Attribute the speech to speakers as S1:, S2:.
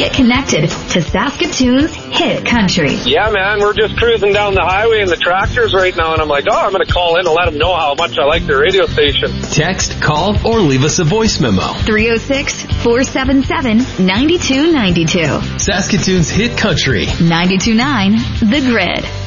S1: get connected to Saskatoon's hit country.
S2: Yeah, man, we're just cruising down the highway in the tractors right now, and I'm like, I'm going to call in and let them know how much I like their radio station.
S3: Text, call, or leave us a voice memo.
S1: 306-477-9292.
S3: Saskatoon's hit country.
S1: 92.9 The Grid.